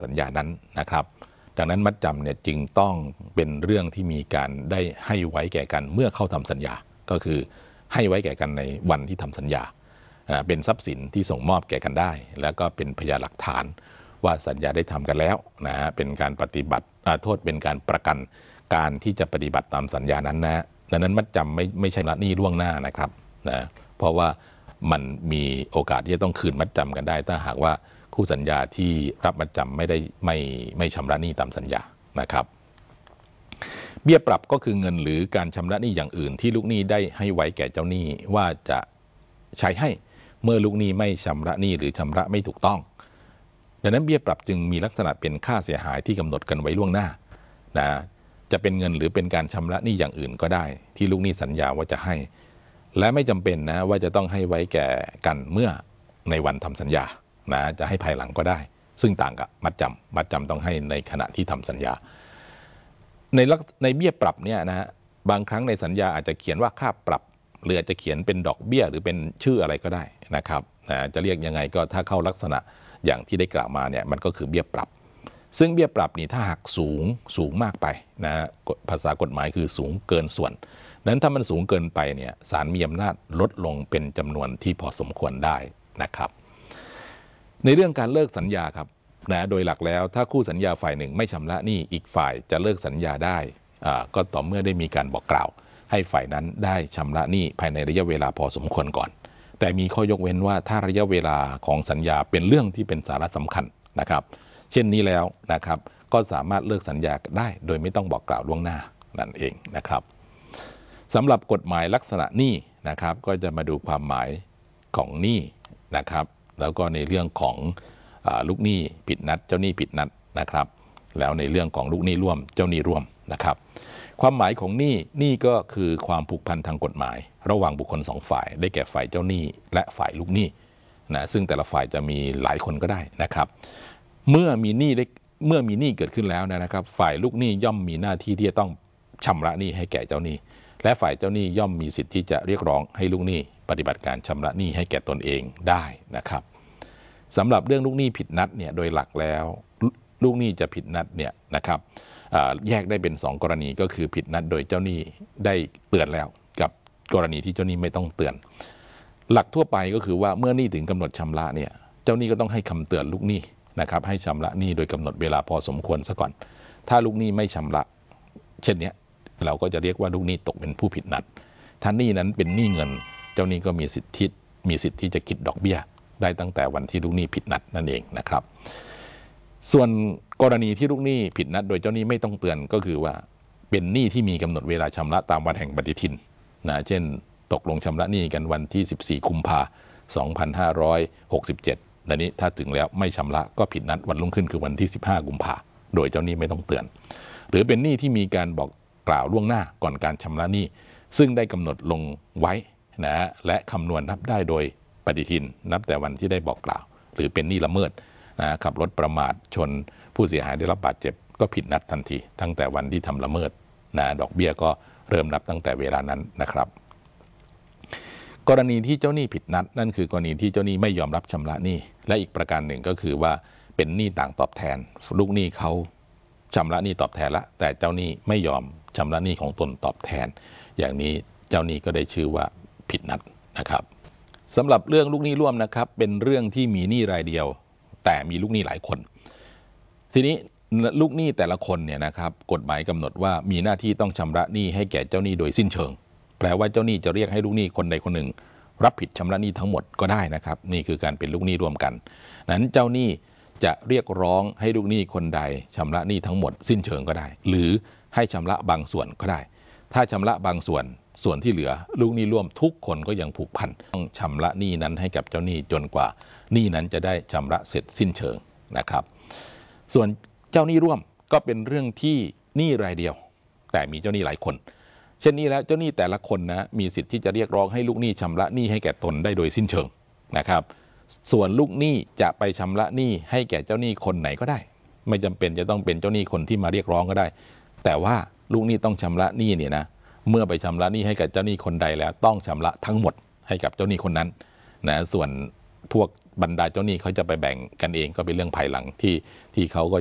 สัญญานั้นนะครับดังนั้นมัดจำเนี่ยจึงต้องเป็นเรื่องที่มีการได้ให้ไว้แก่กันเมื่อเข้าทำสัญญาก็คือให้ไว้แก่กันในวันที่ทำสัญญาเป็นทรัพย์สินที่ส่งมอบแก่กันได้แล้วก็เป็นพยานหลักฐานว่าสัญญาได้ทำกันแล้วนะฮะเป็นการปฏิบัติโทษเป็นการประกันการที่จะปฏิบัติตามสัญญานั้นนะดังนั้นมัดจำไม่ใช่ละหนี้ล่วงหน้านะครับนะเพราะว่ามันมีโอกาสที่จะต้องคืนมัดจำกันได้ถ้าหากว่าคู่สัญญาที่รับมัดจำไม่ชำระหนี้ตามสัญญานะครับเบี้ยปรับก็คือเงินหรือการชำระหนี้อย่างอื่นที่ลูกหนี้ได้ให้ไว้แก่เจ้าหนี้ว่าจะใช้ให้เมื่อลูกหนี้ไม่ชำระหนี้หรือชำระไม่ถูกต้องดังนั้นเบี้ยปรับจึงมีลักษณะเป็นค่าเสียหายที่กำหนดกันไว้ล่วงหน้านะจะเป็นเงินหรือเป็นการชำระหนี้อย่างอื่นก็ได้ที่ลูกหนี้สัญญาว่าจะให้และไม่จำเป็นนะว่าจะต้องให้ไว้แก่กันเมื่อในวันทำสัญญานะจะให้ภายหลังก็ได้ซึ่งต่างกับมัดจำต้องให้ในขณะที่ทำสัญญาในเบี้ยปรับเนี่ยนะบางครั้งในสัญญาอาจจะเขียนว่าค่าปรับหรืออาจจะเขียนเป็นดอกเบี้ยหรือเป็นชื่ออะไรก็ได้นะครับจะเรียกยังไงก็ถ้าเข้าลักษณะอย่างที่ได้กล่าวมาเนี่ยมันก็คือเบี้ยปรับซึ่งเบี้ยปรับนี่ถ้าหากสูงมากไปนะภาษากฎหมายคือสูงเกินส่วนนั้นถ้ามันสูงเกินไปเนี่ยศาลมีอำนาจลดลงเป็นจำนวนที่พอสมควรได้นะครับในเรื่องการเลิกสัญญาครับนะโดยหลักแล้วถ้าคู่สัญญาฝ่ายหนึ่งไม่ชำระหนี้อีกฝ่ายจะเลิกสัญญาได้ก็ต่อเมื่อได้มีการบอกกล่าวให้ฝ่ายนั้นได้ชำระหนี้ภายในระยะเวลาพอสมควรก่อนแต่มีข้อยกเว้นว่าถ้าระยะเวลาของสัญญาเป็นเรื่องที่เป็นสาระสำคัญนะครับเช่นนี้แล้วนะครับก็สามารถเลิกสัญญาได้โดยไม่ต้องบอกกล่าวล่วงหน้านั่นเองนะครับสำหรับกฎหมายลักษณะหนี้นะครับก็จะมาดูความหมายของหนี้นะครับแล้วก็ในเรื่องของลูกหนี้ผิดนัดเจ้าหนี้ผิดนัดนะครับแล้วในเรื่องของลูกหนี้ร่วมเจ้าหนี้ร่วมนะครับความหมายของหนี้ก็คือความผูกพันทางกฎหมายระหว่างบุคคลสองฝ่ายได้แก่ฝ่ายเจ้าหนี้และฝ่ายลูกหนี้นะซึ่งแต่ละฝ่ายจะมีหลายคนก็ได้นะครับเมื่อมีหนี้เกิดขึ้นแล้วนะครับฝ่ายลูกหนี้ย่อมมีหน้าที่ที่จะต้องชำระหนี้ให้แก่เจ้าหนี้และฝ่ายเจ้าหนี้ย่อมมีสิทธิ์ที่จะเรียกร้องให้ลูกหนี้ปฏิบัติการชำระหนี้ให้แก่ตนเองได้นะครับสำหรับเรื่องลูกหนี้ผิดนัดเนี่ยโดยหลักแล้วลูกหนี้จะผิดนัดเนี่ยนะครับแยกได้เป็น2กรณีก็คือผิดนัดโดยเจ้าหนี้ได้เตือนแล้วกับกรณีที่เจ้าหนี้ไม่ต้องเตือนหลักทั่วไปก็คือว่าเมื่อหนี้ถึงกำหนดชำระเนี่ยเจ้าหนี้ก็ต้องให้คำเตือนลูกหนี้นะครับให้ชำระหนี้โดยกำหนดเวลาพอสมควรซะก่อนถ้าลูกหนี้ไม่ชำระเช่นนี้เราก็จะเรียกว่าลูกหนี้ตกเป็นผู้ผิดนัดถ้าหนี้นั้นเป็นหนี้เงินเจ้าหนี้ก็มีสิทธิ์ที่จะคิดดอกเบี้ยได้ตั้งแต่วันที่ลูกหนี้ผิดนัดนั่นเองนะครับส่วนกรณีที่ลูกหนี้ผิดนัดโดยเจ้าหนี้ไม่ต้องเตือนก็คือว่าเป็นหนี้ที่มีกำหนดเวลาชำระตามวันแห่งปฏิทินนะเช่นตกลงชำระหนี้กันวันที่14กุมภาพันธ์2567ดังนี้ถ้าถึงแล้วไม่ชำระก็ผิดนัดวันรุ่งขึ้นคือวันที่15กุมภาพันธ์โดยเจ้าหนี้ไม่ต้องเตือนหรือเป็นหนี้ที่มีการบอกกล่าวล่วงหน้าก่อนการชำระหนี้ซึ่งได้กำหนดลงไว้นะและคำนวณนับได้โดยปฏิทินนับแต่วันที่ได้บอกกล่าวหรือเป็นหนี้ละเมิดขับรถประมาทชนผู้เสียหายได้รับบาดเจ็บก็ผิดนัดทันทีตั้งแต่วันที่ทำละเมิดดอกเบี้ยก็เริ่มนับตั้งแต่เวลานั้นนะครับกรณีที่เจ้าหนี้ผิดนัดนั่นคือกรณีที่เจ้าหนี้ไม่ยอมรับชำระหนี้และอีกประการหนึ่งก็คือว่าเป็นหนี้ต่างตอบแทนลูกหนี้เขาชำระหนี้ตอบแทนละแต่เจ้าหนี้ไม่ยอมชำระหนี้ของตนตอบแทนอย่างนี้เจ้าหนี้ก็ได้ชื่อว่าผิดนัดนะครับสำหรับเรื่องลูกหนี้ร่วมนะครับเป็นเรื่องที่มีหนี้รายเดียวแต่มีลูกหนี้หลายคนทีนี้ลูกหนี้แต่ละคนเนี่ยนะครับกฎหมายกำหนดว่ามีหน้าที่ต้องชำระหนี้ให้แก่เจ้าหนี้โดยสิ้นเชิงแปลว่าเจ้าหนี้จะเรียกให้ลูกหนี้คนใดคนหนึ่งรับผิดชำระหนี้ทั้งหมดก็ได้นะครับนี่คือการเป็นลูกหนี้ร่วมกันนั้นเจ้าหนี้จะเรียกร้องให้ลูกหนี้คนใดชำระหนี้ทั้งหมดสิ้นเชิงก็ได้หรือให้ชำระบางส่วนก็ได้ถ้าชำระบางส่วนที่เหลือลูกหนี้ร่วมทุกคนก็ยังผูกพันต้องชำระหนี้นั้นให้กับเจ้าหนี้จนกว่าหนี้นั้นจะได้ชำระเสร็จสิ้นเชิงนะครับส่วนเจ้าหนี้ร่วมก็เป็นเรื่องที่หนี้รายเดียวแต่มีเจ้าหนี้หลายคนเช่นนี้แล้วเจ้าหนี้แต่ละคนนะมีสิทธิ์ที่จะเรียกร้องให้ลูกหนี้ชำระหนี้ให้แก่ตนได้โดยสิ้นเชิงนะครับส่วนลูกหนี้จะไปชำระหนี้ให้แก่เจ้าหนี้คนไหนก็ได้ไม่จำเป็นจะต้องเป็นเจ้าหนี้คนที่มาเรียกร้องก็ได้แต่ว่าลูกหนี้ต้องชำระหนี้เนี่ยนะเมื่อไปชำระหนี้ให้กับเจ้าหนี้คนใดแล้วต้องชำระทั้งหมดให้กับเจ้าหนี้คนนั้นนะส่วนพวกบรรดาเจ้าหนี้เขาจะไปแบ่งกันเองก็เป็นเรื่องภายหลังที่เขาก็